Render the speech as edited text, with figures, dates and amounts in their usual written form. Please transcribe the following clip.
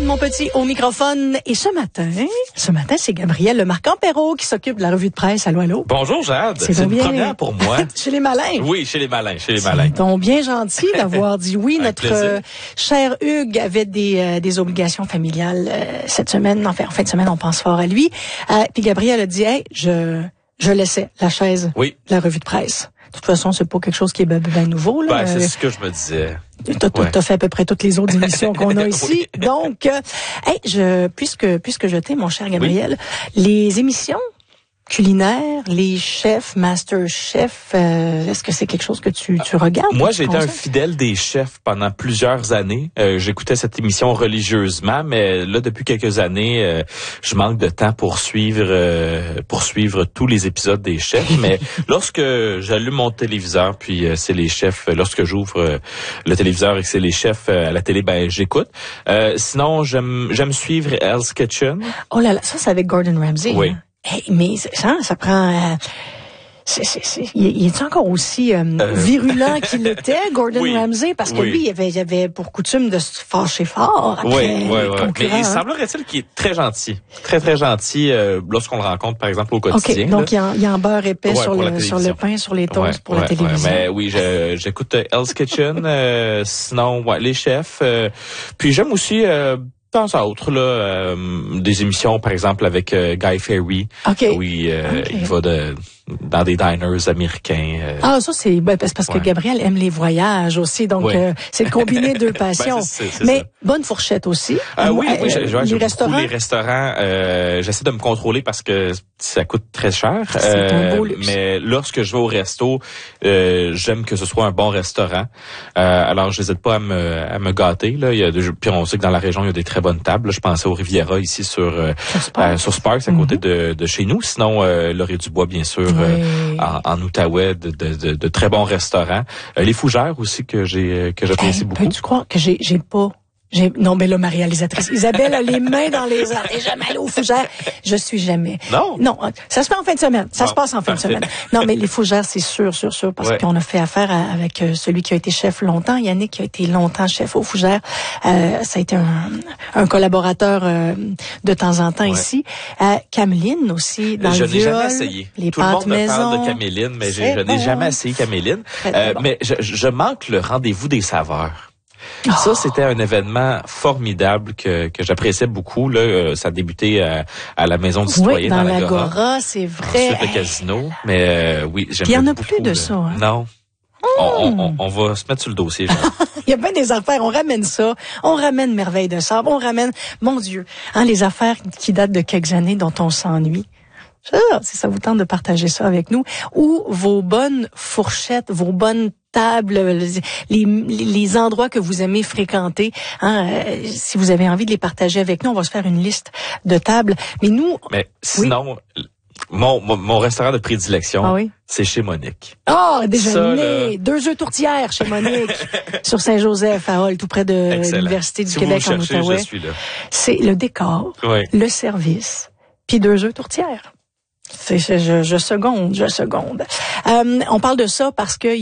mon petit au microphone. Et ce matin, c'est Gabriel Le Marc-en-Perrault qui s'occupe de la revue de presse. Allô, allô. Bonjour, Jade. C'est une première pour moi. Chez les malins. Oui, chez les malins. C'est donc bien gentil d'avoir dit oui. Notre cher Hugues avait des obligations familiales cette semaine. En fin de semaine, on pense fort à lui. Puis Gabriel a dit, hey, je laissais la chaise, la revue de presse. De toute façon, c'est pas quelque chose qui est bien nouveau, là. C'est ce que je me disais. T'as fait à peu près toutes les autres émissions qu'on a ici. Oui. Donc, puisque je t'ai, mon cher Gabriel, les émissions culinaires, les chefs, master chefs, est-ce que c'est quelque chose que tu regardes? Moi, j'ai été un fidèle des chefs pendant plusieurs années. J'écoutais cette émission religieusement, mais là, depuis quelques années, je manque de temps pour suivre tous les épisodes des chefs. Mais lorsque j'allume mon téléviseur, puis c'est les chefs, lorsque j'ouvre le téléviseur et que c'est les chefs à la télé, j'écoute. Sinon, j'aime suivre Hell's Kitchen. Oh là là, ça c'est avec Gordon Ramsay. Oui. Hein? Hey, mais ça prend... il est encore aussi virulent qu'il était, Gordon Ramsay, parce que lui, il avait pour coutume de se fâcher fort après les concurrents. Mais il semblerait-il qu'il est très gentil. Très, très gentil lorsqu'on le rencontre, par exemple, au quotidien. OK, donc il y a un beurre épais sur le pain, sur les toasts pour la télévision. Mais oui, j'écoute Hell's Kitchen, sinon, les chefs. Puis j'aime aussi... de temps à autre, là, des émissions, par exemple, avec Guy Fieri. Oui, il va dans des diners américains. Ça, c'est parce que Gabriel aime les voyages aussi, donc c'est le combiné de deux passions. Mais bonne fourchette aussi. Oui, les restaurants. Les restaurants, j'essaie de me contrôler parce que ça coûte très cher. C'est un beau luxe. Mais lorsque je vais au resto, j'aime que ce soit un bon restaurant. Alors, je n'hésite pas à me gâter. Là, puis on sait que dans la région, il y a des très bonnes tables. Là, je pensais au Riviera ici sur Sparks, à côté de chez nous. Sinon, Laurier du Bois, bien sûr. En Outaouais, de très bons restaurants. Les Fougères aussi que j'apprécie beaucoup. Peux-tu croire que j'ai pas... Non, mais là, ma réalisatrice Isabelle a les mains dans les airs. Et jamais allée aux Fougères. Je suis jamais. Non, ça se fait en fin de semaine. Ça se passe en fin de semaine. Non, mais les Fougères, c'est sûr, parce qu'on a fait affaire avec celui qui a été chef longtemps, Yannick, qui a été longtemps chef aux Fougères. Ça a été un collaborateur de temps en temps ici. Cameline aussi, dans le viol. Je n'ai jamais essayé. Tout le monde me parle de Cameline, mais je n'ai jamais essayé Cameline. Mais je manque le rendez-vous des saveurs. Ça, c'était un événement formidable que j'appréciais beaucoup. Là, ça a débuté à la Maison du Citoyen dans l'Agora, c'est vrai. Ensuite, le casino. Mais oui, j'aime beaucoup. Il y en a plus de ça. Hein? Non. On va se mettre sur le dossier. Il y a bien des affaires. On ramène ça. On ramène Merveille de Sable. On ramène, mon Dieu, les affaires qui datent de quelques années dont on s'ennuie. Si ça vous tente de partager ça avec nous, ou vos bonnes fourchettes, vos bonnes tables, les endroits que vous aimez fréquenter, si vous avez envie de les partager avec nous, on va se faire une liste de tables. Mais sinon, mon restaurant de prédilection, c'est chez Monique. Déjeuner, 2 œufs tourtières chez Monique, sur Saint-Joseph à Hall, tout près de l'Université du Québec en Outaouais. Je suis là. C'est le décor, le service, puis 2 œufs tourtières. Je seconde. On parle de ça parce que